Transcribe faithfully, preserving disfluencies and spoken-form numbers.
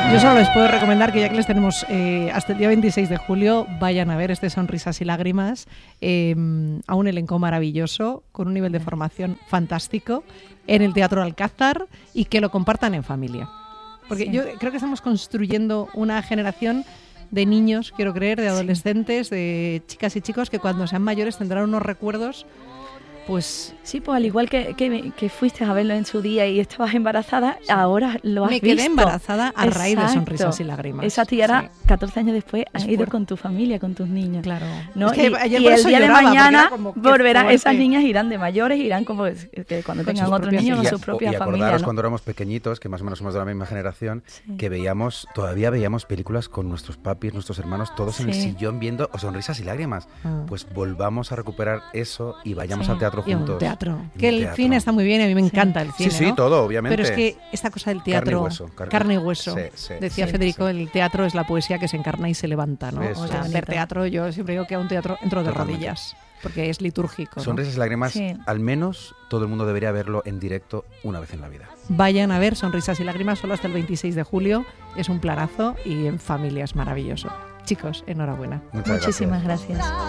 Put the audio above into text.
Yo solo les puedo recomendar que ya que les tenemos eh, hasta el día veintiséis de julio, vayan a ver este Sonrisas y Lágrimas, eh, a un elenco maravilloso, con un nivel de formación fantástico, en el Teatro Alcázar, y que lo compartan en familia. Porque sí. yo creo que estamos construyendo una generación de niños, quiero creer, de adolescentes, sí. de chicas y chicos que cuando sean mayores tendrán unos recuerdos. Pues sí, pues al igual que, que, que fuiste a verlo en su día y estabas embarazada, sí. ahora lo has Me visto. Me quedé embarazada a Exacto. raíz de Sonrisas y Lágrimas. Exacto, y ahora, sí. catorce años después, has es ido fuerte. con tu familia, con tus niños. Claro. ¿no? Es que y ayer y por el eso día de lloraba, mañana como, volverán, esas fuerte. niñas irán de mayores, irán como que cuando con tengan otros niños con su propia y familia. acordaros ¿no? cuando éramos pequeñitos, que más o menos somos de la misma generación, sí. que veíamos, todavía veíamos películas con nuestros papis, nuestros hermanos, todos sí. en el sillón viendo Sonrisas y Lágrimas. Ah. Pues volvamos a recuperar eso y vayamos sí. al teatro juntos. Y a un teatro. Y Que el teatro. cine está muy bien, a mí me sí. encanta el cine, Sí, sí, ¿no? todo, obviamente. Pero es que esta cosa del teatro, carne y hueso, carne, carne y hueso sí, sí, decía sí, Federico, sí. el teatro es la poesía que se encarna y se levanta, ¿no? Eso. O sea, ver teatro, yo siempre digo que a un teatro entro de Totalmente. rodillas, porque es litúrgico. Sonrisas ¿no? y Lágrimas, sí. al menos todo el mundo debería verlo en directo una vez en la vida. Vayan a ver Sonrisas y Lágrimas solo hasta el veintiséis de julio, es un planazo y en familia es maravilloso. Chicos, enhorabuena. Muchas Muchísimas gracias. gracias.